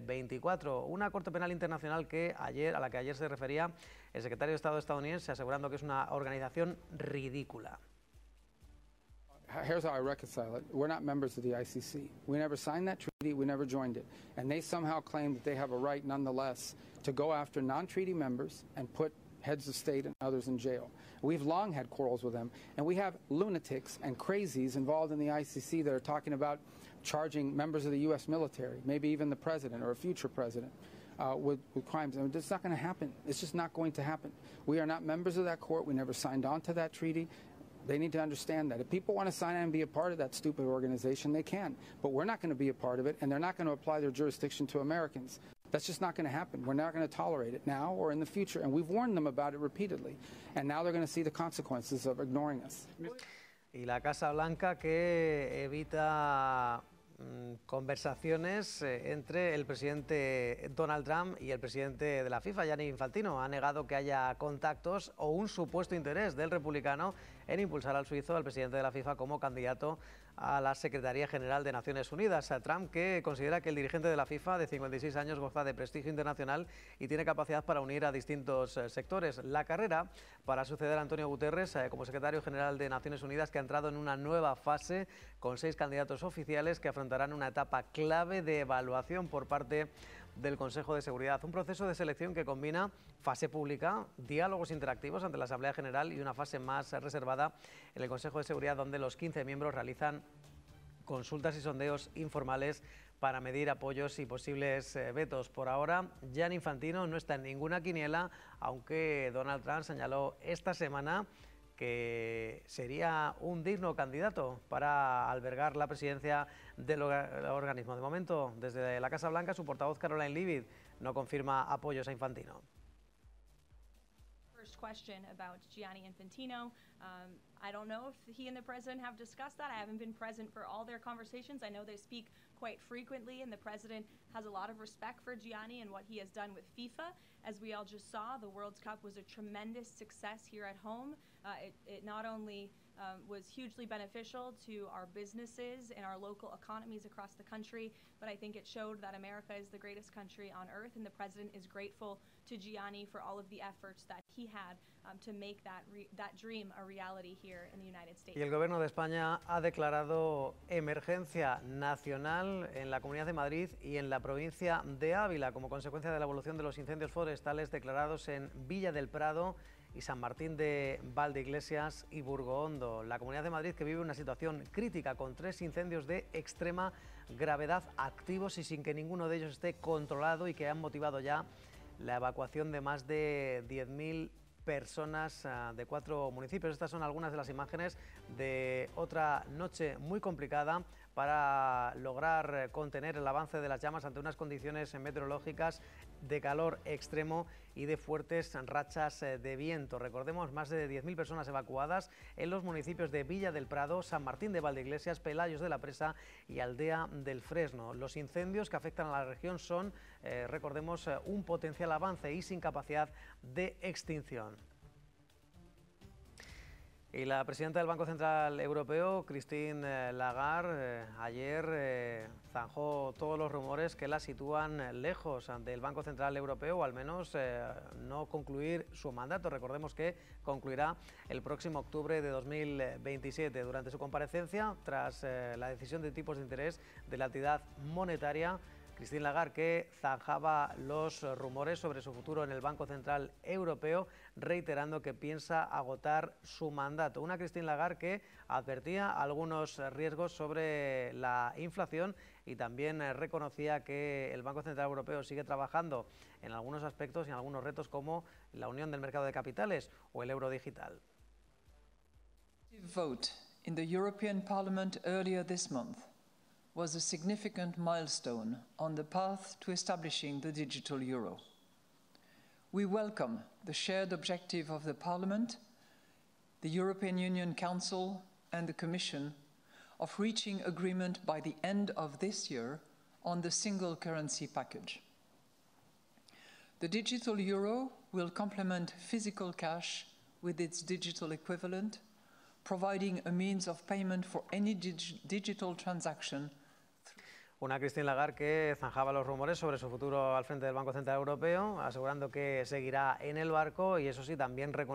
2024. Una Corte Penal Internacional a la que ayer se refería el secretario de Estado estadounidense, asegurando que es una organización ridícula. Here's how I reconcile it. We're not members of the ICC. We never signed that treaty. We never joined it. And they somehow claim that they have a right, nonetheless, to go after non-treaty members and put heads of state and others in jail. We've long had quarrels with them, and we have lunatics and crazies involved in the ICC that are talking about charging members of the U.S. military, maybe even the president or a future president, with crimes. I mean, it's not going to happen. It's just not going to happen. We are not members of that court. We never signed on to that treaty. They need to understand that. If people want to sign on and be a part of that stupid organization, they can. But we're not going to be a part of it, and they're not going to apply their jurisdiction to Americans. That's just not going to happen. We're not going to tolerate it now or in the future. And we've warned them about it repeatedly. And now they're going to see the consequences of ignoring us. Y la Casa Blanca que evita conversaciones entre el presidente Donald Trump y el presidente de la FIFA, Gianni Infantino. Ha negado que haya contactos o un supuesto interés del republicano en impulsar al suizo, al presidente de la FIFA, como candidato a la Secretaría General de Naciones Unidas. A Trump, que considera que el dirigente de la FIFA, de 56 años, goza de prestigio internacional y tiene capacidad para unir a distintos sectores. La carrera para suceder a Antonio Guterres como secretario general de Naciones Unidas, que ha entrado en una nueva fase con 6 candidatos oficiales que afrontarán una etapa clave de evaluación por parte del Consejo de Seguridad. Un proceso de selección que combina fase pública, diálogos interactivos ante la Asamblea General y una fase más reservada en el Consejo de Seguridad, donde los 15 miembros realizan consultas y sondeos informales para medir apoyos y posibles vetos. Por ahora, Gianni Infantino no está en ninguna quiniela, aunque Donald Trump señaló esta semana que sería un digno candidato para albergar la presidencia del organismo. De momento, desde la Casa Blanca, su portavoz Caroline Leavitt no confirma apoyos a Infantino. First question about Gianni Infantino. I don't know if he and the president have discussed that. I haven't been present for all their conversations. I know they speak quite frequently, and the president has a lot of respect for Gianni and what he has done with FIFA. As we all just saw, the World Cup was a tremendous success here at home. It not only was hugely beneficial to our businesses and our local economies across the country, but I think it showed that America is the greatest country on earth, and the president is grateful to Gianni for all of the efforts that he had to make that dream a reality here in the United States. Y el Gobierno de España ha declarado emergencia nacional en la Comunidad de Madrid y en la provincia de Ávila como consecuencia de la evolución de los incendios forestales declarados en Villa del Prado y San Martín de Valdeiglesias y Burgohondo. La Comunidad de Madrid, que vive una situación crítica con 3 incendios de extrema gravedad activos y sin que ninguno de ellos esté controlado, y que han motivado ya la evacuación de más de 10.000 personas de 4 municipios. Estas son algunas de las imágenes de otra noche muy complicada para lograr contener el avance de las llamas ante unas condiciones meteorológicas de calor extremo y de fuertes rachas de viento. Recordemos, más de 10.000 personas evacuadas en los municipios de Villa del Prado, San Martín de Valdeiglesias, Pelayos de la Presa y Aldea del Fresno. Los incendios que afectan a la región son, recordemos, un potencial avance y sin capacidad de extinción. Y la presidenta del Banco Central Europeo, Christine Lagarde, ayer zanjó todos los rumores que la sitúan lejos del Banco Central Europeo, o al menos no concluir su mandato. Recordemos que concluirá el próximo octubre de 2027. Durante su comparecencia, tras la decisión de tipos de interés de la entidad monetaria, Christine Lagarde, que zanjaba los rumores sobre su futuro en el Banco Central Europeo, reiterando que piensa agotar su mandato. Una Christine Lagarde que advertía algunos riesgos sobre la inflación y también reconocía que el Banco Central Europeo sigue trabajando en algunos aspectos y en algunos retos, como la unión del mercado de capitales o el euro digital. Vote in the European Parliament earlier this month was a significant milestone on the path to establishing the digital euro. We welcome the shared objective of the Parliament, the European Union Council and the Commission of reaching agreement by the end of this year on the single currency package. The digital euro will complement physical cash with its digital equivalent, providing a means of payment for any digital transaction. Una Christine Lagarde que zanjaba los rumores sobre su futuro al frente del Banco Central Europeo, asegurando que seguirá en el barco y eso sí, también